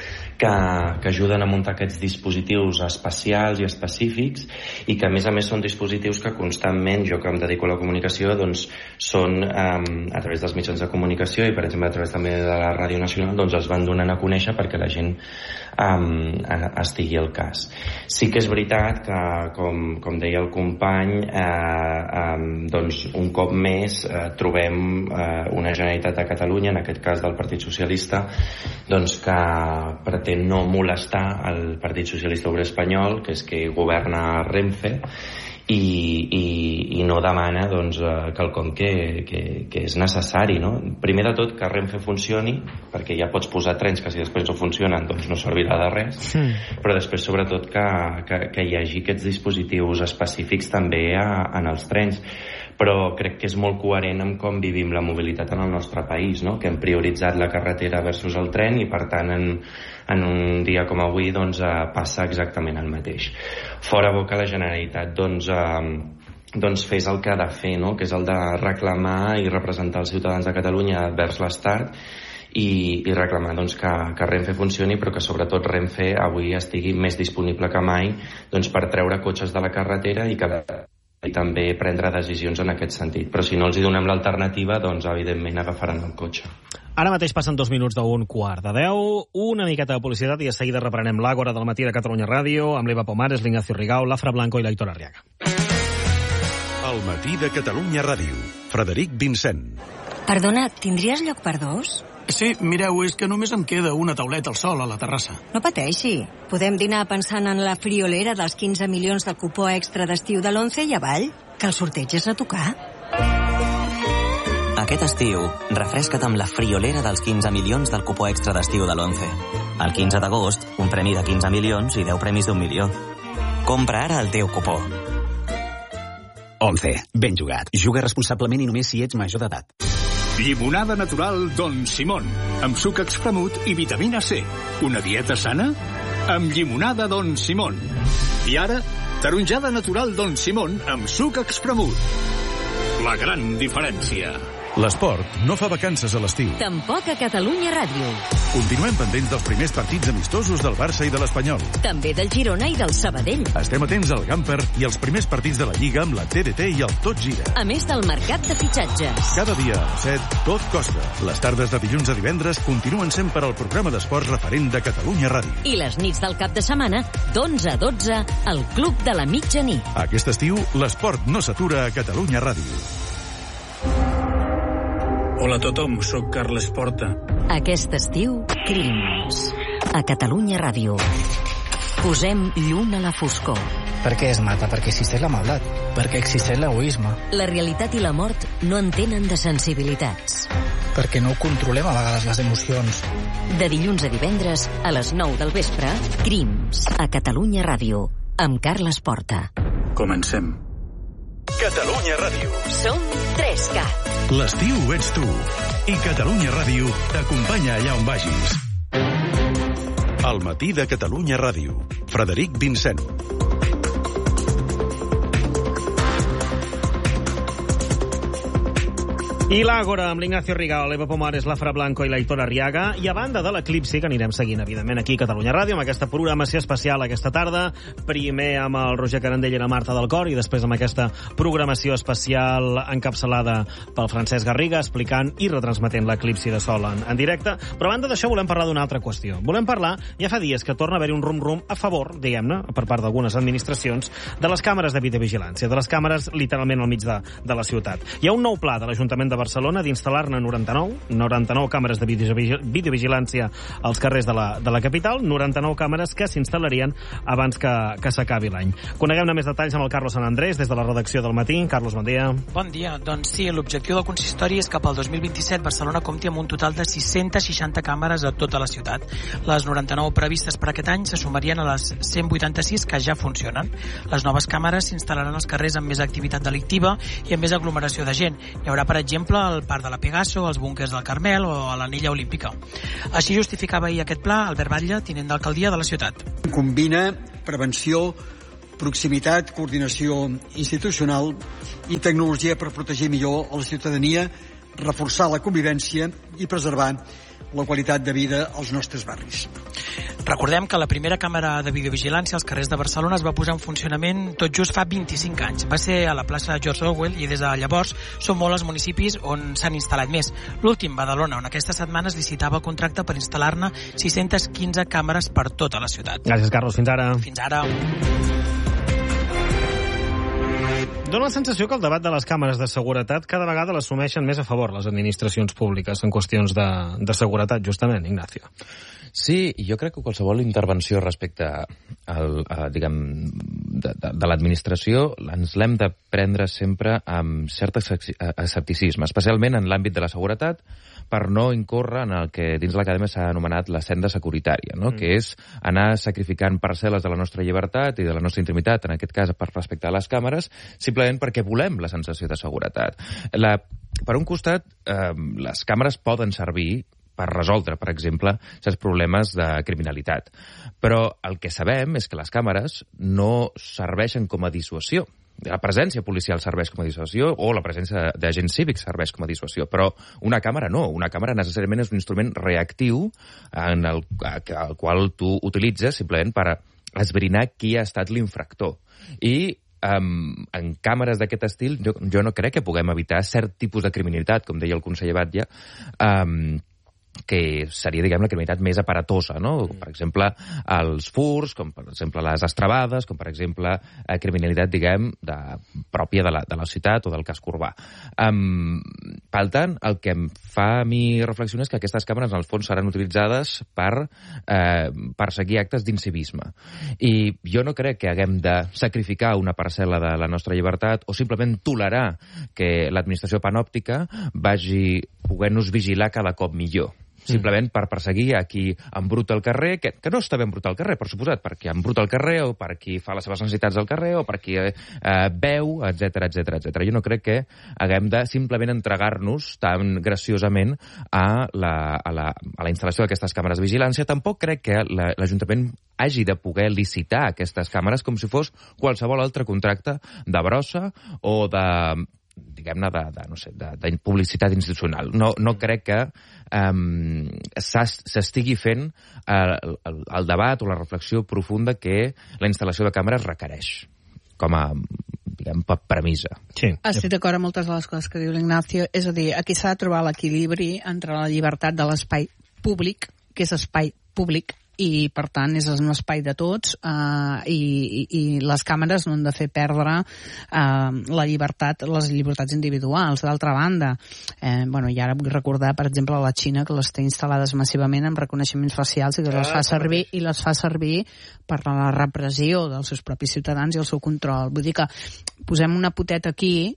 que, que ajuden a muntar aquests dispositius especials i específics, i que a més a més són dispositius que constantment, jo que em dedico a la comunicació, doncs són um, a través dels mitjans de comunicació i per exemple a través també de la Ràdio Nacional, doncs es van donant a conèixer perquè la gent um, estigui al cas. Sí que és veritat que, com, com deia el company, eh, um, doncs un cop més eh, trobem eh, una Generalitat de Catalunya, en aquest cas del Partit Socialista, doncs que pretén no molestar el Partit Socialista Obrer Espanyol, que és que governa Renfe, i, i, i no demana doncs, quelcom que, que, que és necessari, no? Primer de tot que Renfe funcioni, perquè ja pots posar trens que si després no funcionen doncs no servirà de res, mm. però després sobretot que, que, que hi hagi aquests dispositius específics també a, en els trens. Però crec que és molt coherent amb com vivim la mobilitat en el nostre país, no? Que hem prioritzat la carretera versus el tren i per tant en, en un dia com avui doncs, eh, passa exactament el mateix. Fora bo que la Generalitat doncs, eh, doncs fes el que ha de fer, no? Que és el de reclamar i representar els ciutadans de Catalunya vers l'Estat i, i reclamar doncs, que, que Renfe funcioni, però que sobretot Renfe avui estigui més disponible que mai doncs, per treure cotxes de la carretera i que i també prendre decisions en aquest sentit. Però si no els hi donem l'alternativa, doncs evidentment agafaran el cotxe. Ara mateix passen dos minuts d'un quart de deu, una miqueta de publicitat i de seguida reprenem l'Àgora del matí de Catalunya Ràdio amb l'Eva Pomares, l'Ignacio Rigau, l'Afra Blanco i l'Aitor Arriaga. El matí de Catalunya Ràdio. Frederic Vincent. Perdona, tindries lloc per dos? Sí, mireu, és que només em queda una tauleta al sol a la terrassa. No pateixi. Podem dinar pensant en la friolera dels quinze milions del cupó extra d'estiu de l'Once i avall, que el sorteig és a tocar. Aquest estiu, refresca't amb la friolera dels quinze milions del cupó extra d'estiu de l'Once. El quinze d'agost, un premi de quinze milions i deu premis d'un milió. Compra ara el teu cupó. Once. Ben jugat. Juga responsablement i només si ets major d'edat. Llimonada natural Don Simón, amb suc extremut i vitamina C. Una dieta sana? Amb llimonada Don Simón. I ara, taronjada natural Don Simón amb suc extremut. La gran diferència. L'esport no fa vacances a l'estiu. Tampoc a Catalunya Ràdio. Continuem pendents dels primers partits amistosos del Barça i de l'Espanyol. També del Girona i del Sabadell. Estem atents al Gamper i als primers partits de la Lliga amb la T D T i el Tot Gira. A més del mercat de fitxatges. Cada dia a les set, tot costa. Les tardes de dilluns a divendres continuen sent per al programa d'esports referent de Catalunya Ràdio. I les nits del cap de setmana, d'onze a dotze, al Club de la Mitjanit. Aquest estiu, l'esport no s'atura a Catalunya Ràdio. Hola a tothom, sóc Carles Porta. Aquest estiu, Crims. A Catalunya Ràdio. Posem llum a la foscor. Per què es mata? Perquè existeix la maldat. Perquè existeix l'egoisme. La realitat i la mort no entenen de sensibilitats. Perquè no controlem a vegades les emocions. De dilluns a divendres, a les nou del vespre, Crims. A Catalunya Ràdio. Amb Carles Porta. Comencem. Catalunya Ràdio. Som tres cat. L'estiu ets tu. I Catalunya Ràdio t'acompanya allà on vagis. El matí de Catalunya Ràdio. Frederic Vincent. I l'Àgora amb l'Ignacio Rigau, l'Eva Pomares, l'Afra Blanco i l'Aitor Arriaga. I a banda de l'Eclipsi, que anirem seguint, evidentment, aquí a Catalunya Ràdio, amb aquesta programació especial aquesta tarda, primer amb el Roger Carandell i la Marta del Cor, i després amb aquesta programació especial encapçalada pel Francesc Garriga, explicant i retransmetent l'Eclipsi de Sol en, en directe. Però a banda d'això volem parlar d'una altra qüestió. Volem parlar, ja fa dies que torna a haver-hi un rum-rum a favor, diguem-ne, per part d'algunes administracions, de les càmeres de videovigilància, de les càmeres literalment al mig de, de la ciutat. Hi ha un nou pla de l'Ajuntament de Barcelona d'instal·lar-ne noranta-nou, noranta-nou càmeres de videovigilància als carrers de la, de la capital, noranta-nou càmeres que s'instal·larien abans que, que s'acabi l'any. Coneguem-ne més detalls amb el Carlos Sant Andrés des de la redacció del Matí. Carlos, bon dia. Bon dia. Doncs sí, l'objectiu del consistori és que pel dos mil vint-i-set Barcelona compti amb un total de sis-centes seixanta càmeres a tota la ciutat. Les noranta-nou previstes per aquest any se sumarien a les cent vuitanta-sis que ja funcionen. Les noves càmeres s'instal·laran als carrers amb més activitat delictiva i amb més aglomeració de gent. Hi haurà, per exemple, el Parc de la Pegaso, els búnquers del Carmel o a l'Anella Olímpica. Així justificava ahir aquest pla Albert Batlle, tinent d'alcaldia de la ciutat. Combina prevenció, proximitat, coordinació institucional i tecnologia per protegir millor a la ciutadania, reforçar la convivència i preservar la qualitat de vida als nostres barris. Recordem que la primera càmera de videovigilància als carrers de Barcelona es va posar en funcionament tot just fa vint-i-cinc anys. Va ser a la plaça George Orwell i des de llavors són molts els municipis on s'han instal·lat més. L'últim, Badalona, on aquesta setmana es licitava el contracte per instal·lar-ne sis-centes quinze càmeres per tota la ciutat. Gràcies, Carlos. Fins ara. Fins ara. Dóna la sensació que el debat de les càmeres de seguretat cada vegada l'assumeixen més a favor les administracions públiques en qüestions de, de seguretat, justament, Ignacio. Sí, jo crec que qualsevol intervenció respecte al, a, diguem, de, de, de l'administració ens l'hem de prendre sempre amb cert escepticisme, especialment en l'àmbit de la seguretat, per no incórrer en el que dins l'acadèmia s'ha anomenat la senda securitària, no? Mm. que és anar sacrificant parcel·les de la nostra llibertat i de la nostra intimitat, en aquest cas per respecte a les càmeres, simplement perquè volem la sensació de seguretat. La, per un costat, eh, les càmeres poden servir per resoldre, per exemple, certs problemes de criminalitat. Però el que sabem és que les càmeres no serveixen com a dissuasió. La presència policial serveix com a dissuasió o la presència d'agents cívics serveix com a dissuasió, però una càmera no. Una càmera necessàriament és un instrument reactiu en el, el qual tu utilitzes simplement per esbrinar qui ha estat l'infractor. I Um, en càmeres d'aquest estil jo, jo no crec que puguem evitar cert tipus de criminalitat, com deia el conseller Batlle, um, que seria, diguem, la criminalitat més aparatosa, no? Per exemple, els furs, com per exemple les estrabades, com per exemple eh, criminalitat, diguem, de, pròpia de la, de la ciutat o del casc urbà. Um, per tant, el que em fa a mi reflexionar és que aquestes càmeres, en el fons, seran utilitzades per eh, perseguir actes d'incivisme. I jo no crec que haguem de sacrificar una parcel·la de la nostra llibertat o simplement tolerar que l'administració panòptica vagi poder-nos vigilar cada cop millor. Simplement per perseguir a qui embruta el carrer, que, que no està ben embrutar el carrer, per suposat, per qui embruta el carrer o per qui fa les seves necessitats al carrer o per qui eh, veu, etcètera, etcètera, etcètera. Jo no crec que haguem de simplement entregar-nos tan graciosament a la, a la, a la instal·lació d'aquestes càmeres de vigilància. Tampoc crec que la, l'Ajuntament hagi de poder licitar aquestes càmeres com si fos qualsevol altre contracte de brossa o de diguem-ne, de, de, no sé, de, de publicitat institucional. No, no crec que um, s'estigui fent el, el, el debat o la reflexió profunda que la instal·lació de càmeres requereix com a, diguem, premissa. Sí. Estic d'acord amb moltes de les coses que diu l'Ignacio. És a dir, aquí s'ha de trobar l'equilibri entre la llibertat de l'espai públic, que és espai públic, i per tant és un espai de tots eh, i, i, i les càmeres no han de fer perdre eh, la llibertat, les llibertats individuals. D'altra banda, eh, bueno, i ara vull recordar, per exemple, a la Xina, que les té instal·lades massivament amb reconeixements facials i que les fa servir i les fa servir per la repressió dels seus propis ciutadans i el seu control. Vull dir que posem una poteta aquí,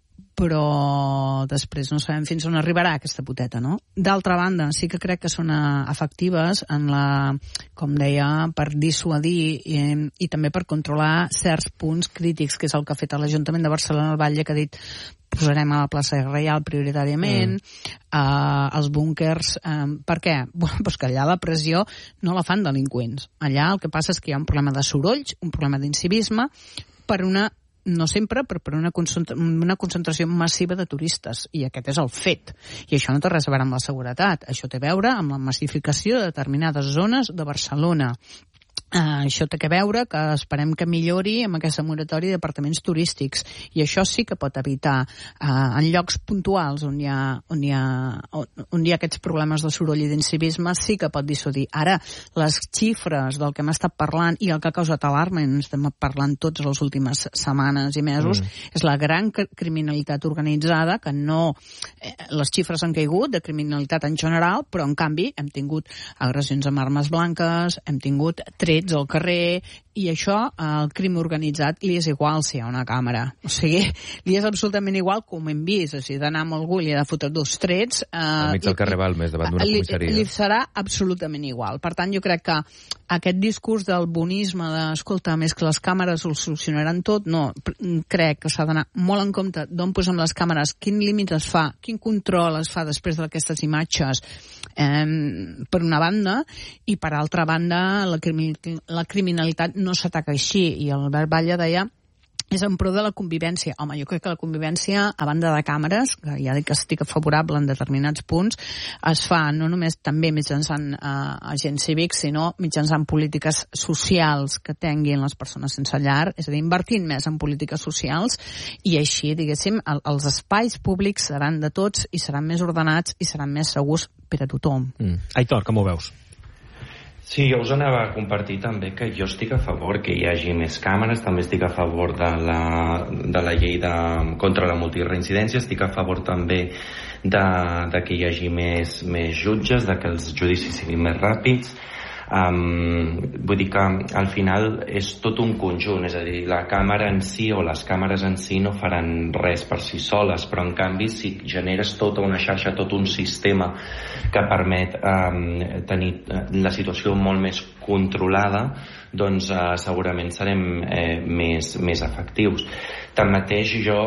però després no sabem fins on arribarà aquesta poteta, no? D'altra banda, sí que crec que són efectives en la, com deia, per dissuadir i, i també per controlar certs punts crítics, que és el que ha fet l'Ajuntament de Barcelona, el Batlle, que ha dit posarem a la plaça Reial prioritàriament, mm. uh, els búnkers. Um, per què? Bueno, doncs que allà la pressió no la fan delinqüents. Allà el que passa és que hi ha un problema de sorolls, un problema d'incivisme, per una no sempre, però per una, concentra una concentració massiva de turistes. I aquest és el fet. I això no té res a veure amb la seguretat. Això té a veure amb la massificació de determinades zones de Barcelona. Uh, això té a veure que esperem que millori amb aquesta moratòria d'apartaments turístics, i això sí que pot evitar uh, en llocs puntuals on hi, ha, on, hi ha, on, on hi ha aquests problemes de soroll i d'incivisme, sí que pot dissuadir. Ara, les xifres del que hem estat parlant i el que ha causat alarma, i ens estem parlant tots les últimes setmanes i mesos, mm. és la gran criminalitat organitzada, que no... Eh, les xifres han caigut de criminalitat en general, però en canvi hem tingut agressions amb armes blanques, hem tingut trets al carrer, i això al crim organitzat li és igual si hi ha una càmera. O sigui, li és absolutament igual, com hem vist. O sigui, d'anar amb algú i li ha de fotre dos trets... Eh, al mig del carrer Balmes, davant d'una comissaria. Li, li serà absolutament igual. Per tant, jo crec que aquest discurs del bonisme de, escolta, més que les càmeres ho solucionaran tot, no, crec que s'ha d'anar molt en compte d'on posem les càmeres, quin límit es fa, quin control es fa després d'aquestes imatges, eh, per una banda, i per altra banda, la, crimi la criminalitat no s'ataca així, i el Albert Batlle deia és en pro de la convivència. Home, jo crec que la convivència, a banda de càmeres, que ja dic que estic favorable en determinats punts, es fa no només també mitjançant eh, agents cívics, sinó mitjançant polítiques socials que tinguin les persones sense llar, és a dir, invertint més en polítiques socials, i així, diguéssim, el, els espais públics seran de tots i seran més ordenats i seran més segurs per a tothom. Mm. Aitor, com ho veus? Sí, jo us anava a compartir també que jo estic a favor que hi hagi més càmeres, també estic a favor de la, de la llei de, contra la multireincidència, estic a favor també de, de que hi hagi més, més jutges, de que els judicis siguin més ràpids. Um, vull dir que al final és tot un conjunt, és a dir, la càmera en si o les càmeres en si no faran res per si soles, però en canvi si generes tota una xarxa, tot un sistema que permet um, tenir la situació molt més controlada, doncs uh, segurament serem eh, més, més efectius. Tanmateix jo,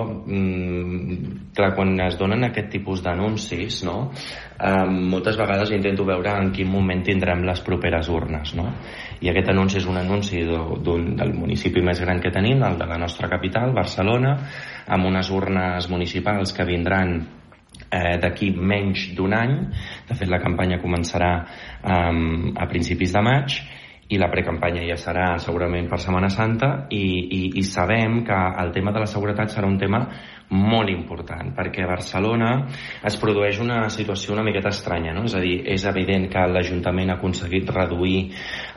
mmm, clar, quan es donen aquest tipus d'anuncis, no, eh, moltes vegades intento veure en quin moment tindrem les properes urnes, no? I aquest anunci és un anunci d'un, del municipi més gran que tenim, el de la nostra capital, Barcelona, amb unes urnes municipals que vindran eh, d'aquí menys d'un any. De fet, la campanya començarà eh, a principis de maig, i la precampanya ja serà segurament per Setmana Santa, i, i, i sabem que el tema de la seguretat serà un tema molt important, perquè a Barcelona es produeix una situació una miqueta estranya, no? És a dir, és evident que l'Ajuntament ha aconseguit reduir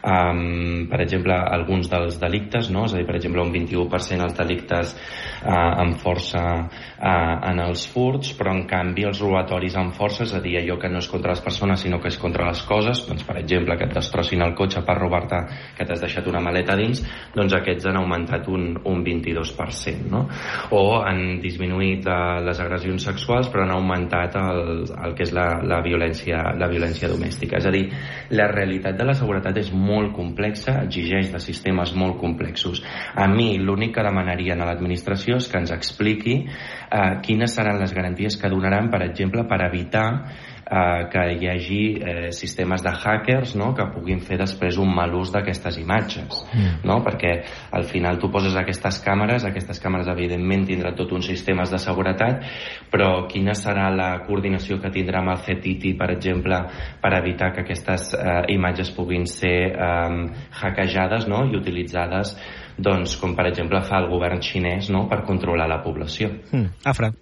um, per exemple, alguns dels delictes, no? És a dir, per exemple, un vint-i-u per cent els delictes uh, amb força uh, en els furts, però en canvi els robatoris amb força, és a dir, allò que no és contra les persones sinó que és contra les coses, doncs per exemple que et destrossin el cotxe per robar-te, que t'has deixat una maleta dins, doncs aquests han augmentat un, un vint-i-dos per cent, no? O han disminuït les agressions sexuals, però han augmentat el, el que és la, la, violència, la violència domèstica. És a dir, la realitat de la seguretat és molt complexa, exigeix de sistemes molt complexos. A mi l'únic que demanaria a l'administració és que ens expliqui eh, quines seran les garanties que donaran, per exemple, per evitar eh, que hi hagi eh, sistemes de hackers, no?, que puguin fer després un mal ús d'aquestes imatges, mm. no? Perquè al final tu poses aquestes càmeres, aquestes càmeres evidentment tindran tot un sistema de seguretat, però quina serà la coordinació que tindrà amb el C T I T I, per exemple, per evitar que aquestes eh, imatges puguin ser eh, hackejades, no?, i utilitzades, doncs, com per exemple fa el govern xinès, no?, per controlar la població. Mm. Afra.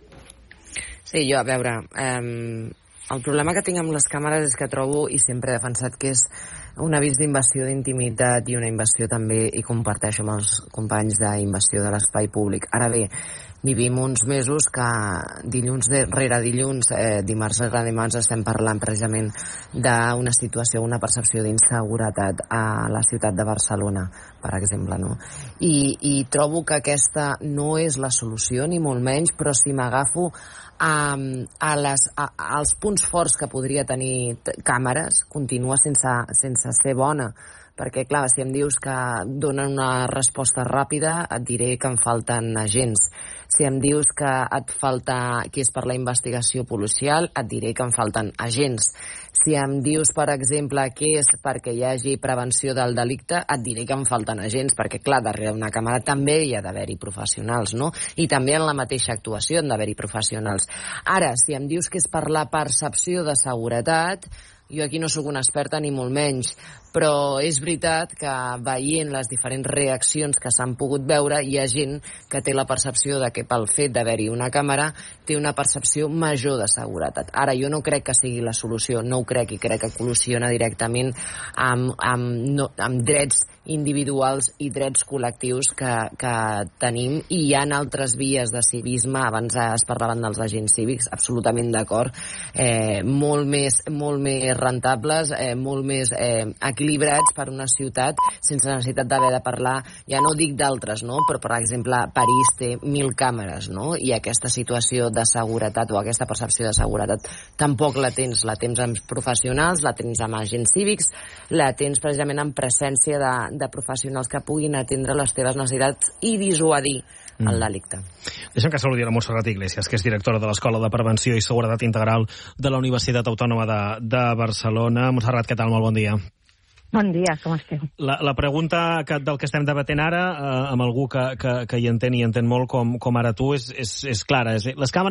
Sí, jo, a veure, eh, el problema que tinc amb les càmeres és que trobo, i sempre he defensat, que és un avís d'invasió d'intimitat i una invasió també, i comparteixo amb els companys, d'invasió de l'espai públic. Ara bé, vivim uns mesos que dilluns rere dilluns, eh, dimarts rere dimarts, estem parlant precisament d'una situació, una percepció d'inseguretat a la ciutat de Barcelona, per exemple, no? I, i trobo que aquesta no és la solució, ni molt menys, però si m'agafo a, a les, a, als punts forts que podria tenir càmeres, continua sense, sense ser bona, perquè clar, si em dius que donen una resposta ràpida, et diré que em falten agents. Si em dius que et falta qui és per la investigació policial, et diré que em falten agents. Si em dius, per exemple, què és perquè hi hagi prevenció del delicte, et diré que em falten agents, perquè clar, darrere una càmera també hi ha d'haver-hi professionals, no? I també en la mateixa actuació han d'haver-hi professionals. Ara, si em dius que és per la percepció de seguretat, jo aquí no sóc una experta ni molt menys, però és veritat que veient les diferents reaccions que s'han pogut veure, hi ha gent que té la percepció de que pel fet d'haver-hi una càmera té una percepció major de seguretat. Ara, jo no crec que sigui la solució, no ho crec, i crec que col·lusiona directament amb, amb, no, amb drets individuals i drets col·lectius que, que tenim, i hi ha altres vies de civisme. Abans es parlaven dels agents cívics, absolutament d'acord, eh, molt més, molt més rentables, eh, molt més eh, equilibrats per una ciutat, sense necessitat d'haver de parlar, ja no dic d'altres, no? Però per exemple París té mil càmeres, no? I aquesta situació de seguretat o aquesta percepció de seguretat tampoc la tens, la tens amb professionals, la tens amb agents cívics, la tens precisament en presència de, de professionals que puguin atendre les teves necessitats i dissuadir el delicte. Deixa'm que saludi la Montserrat Iglesias, que és directora de l'Escola de Prevenció i Seguretat Integral de la Universitat Autònoma de, de Barcelona. Montserrat, què tal? Molt bon dia. Bon dia, com esteu? La, la pregunta que, del que estem debatent ara, eh, amb algú que, que, que hi entén i entén molt com, com ara tu, és, és, és clara. És, les càmeres